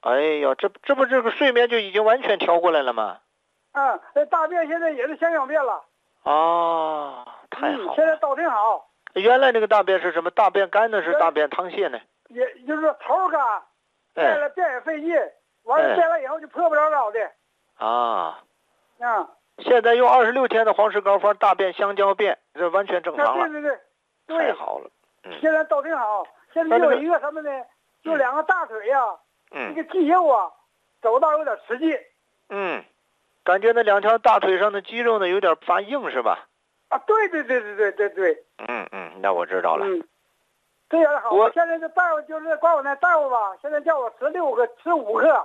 哎呦，这不这个睡眠就已经完全调过来了吗？ 这大便现在也是香便了。 哦，太好了。 现在倒挺好。 原来那个大便是什么？大便干呢，是大便溏泻呢？ 也就是头干，便了便也费劲，完了便了以后就破不着着的。 啊。现在用26天的黄石膏方大便香蕉便，这完全正常了。 对。 太好了。 现在倒挺好。现在就有一个什么呢？就2个大腿呀，一个肌肉啊，走道有点吃劲。 感觉那2条大腿上的肌肉呢有点发硬是吧？ 对。 那我知道了。 这样好。我现在这大夫就是管我那大夫吧，现在叫我吃5克。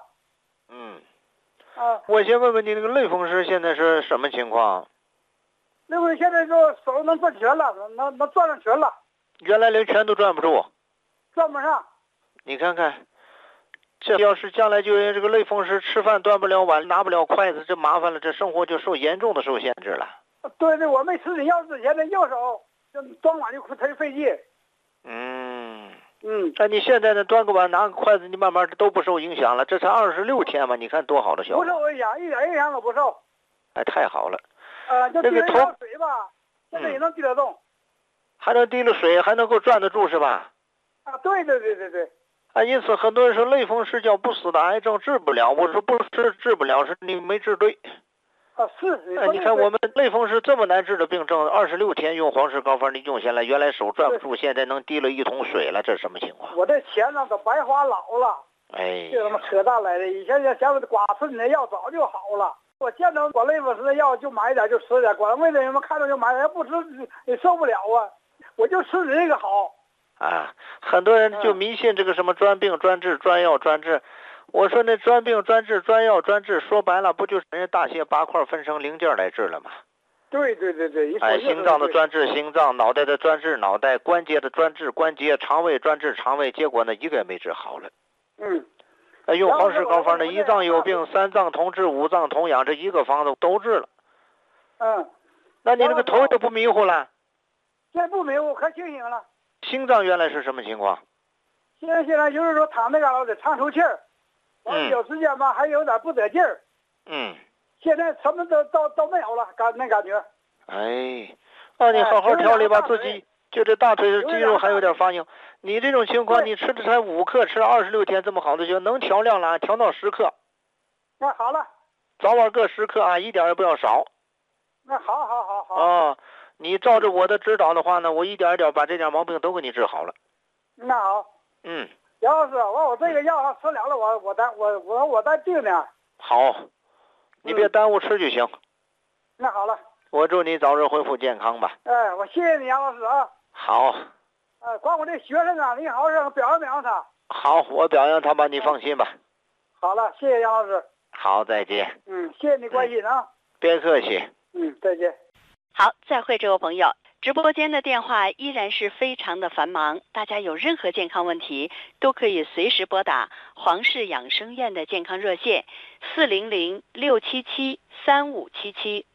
我先问问你那个类风湿现在是什么情况？ 类风湿现在就手能转拳了，能转上拳了。 原来连拳都转不住。 转不上。 你看看，这要是将来就因为这个类风湿吃饭端不了碗，拿不了筷子，这麻烦了，这生活就严重的受限制了。 对，我没吃你药之前，那右手就端碗就忒费劲。 那你现在呢？端个碗，拿个筷子，你慢慢都不受影响了。这才26天嘛，你看多好的效果。 不受影响，一点影响都不受。 哎，太好了。 就滴了点水吧，现在也能滴得动。 还能滴了水，还能够转得住是吧？ 对。 因此很多人说类风湿叫不死的癌症，治不了。我说不是治不了，是你没治对。 是。 你看我们类风湿这么难治的病症，26天用黄石膏方，你用下来，原来手转不住，现在能滴了1桶水了，这什么情况？ 我这钱呢都白花老了。这他妈扯淡来的！以前想光吃你的药早就好了。我见到管类风湿的药就买点就吃点，管为什么看到就买点，不吃你受不了啊！我就吃你这个好。 很多人就迷信这个什么专病专治、专药专治。我说那专病专治、专药专治，说白了不就是人家大卸八块分成零件来治了吗？ 对。 心脏的专治心脏，脑袋的专治脑袋，关节的专治关节，肠胃专治肠胃，结果呢一个也没治好了。用黄石膏方的1脏有病3脏同治5脏同养，这一个方子都治了。那你那个头就不迷糊了？ 现在不迷糊，可清醒了。 心脏原来是什么情况？ 现在就是说躺那嘎达得长出气儿，有时间吧还有点不得劲儿。现在什么都没有了，那感觉。你好好调理吧，自己就这大腿的肌肉还有点发硬。你这种情况，你吃的才5克，吃了26天这么好的药，能调量了，调到10克。那好了。早晚各10克一点也不要少。那好。你照着我的指导的话呢，我一点一点把这点毛病都给你治好了。那好。杨老师，我这个药吃了，我再定点。好，你别耽误吃就行。那好了。我祝你早日恢复健康吧。我谢谢你，杨老师啊。好。管我这学生啊，你好好表扬他。好，我表扬他吧，你放心吧。好了，谢谢杨老师。好，再见。谢谢你关心啊。别客气。再见。 好，再会，这位朋友。直播间的电话依然是非常的繁忙，大家有任何健康问题都可以随时拨打黄氏养生院的健康热线400-677-3577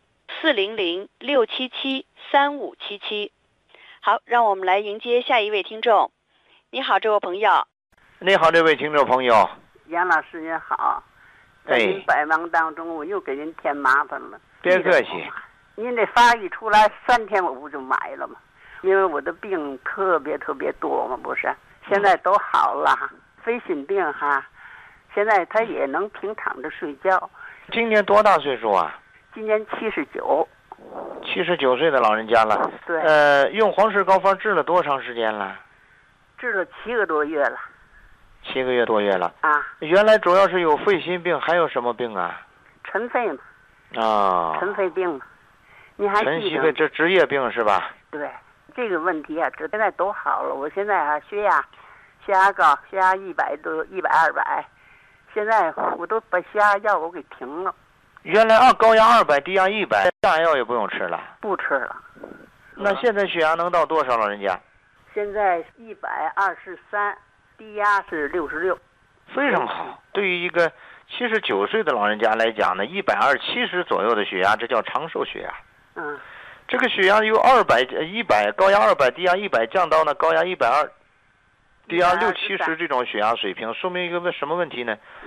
400-677-3577。好，让我们来迎接下一位听众。你好，这位朋友。 你好，这位听众朋友。 杨老师您好，在您百忙当中我又给您添麻烦了。 别客气。 您这发一出来3天我不就买了吗？因为我的病特别多嘛，不是？现在都好了，非心病现在他也能平躺着睡觉。 今年多大岁数啊？ 今年79。 79岁的老人家了。 对。 用黄石膏方治了多长时间了？ 治了7个多月了。 7个月多月了。原来主要是有肺心病，还有什么病啊？ 尘肺嘛。尘肺病嘛。你还晨曦肺，这职业病是吧？ 对，这个问题这现在都好了。我现在血压高，血压100多，100、200，现在我都把血压药我给停了。 原来高压200，低压100，下药也不用吃了。 不吃了。 那现在血压能到多少，老人家？ 现在123，低压是66。 非常好，对于一个79岁的老人家来讲呢，120/70左右的血压，这叫长寿血压。这个血压由100、高压200、低压100降到呢高压120、低压60、70这种血压水平，说明一个什么问题呢？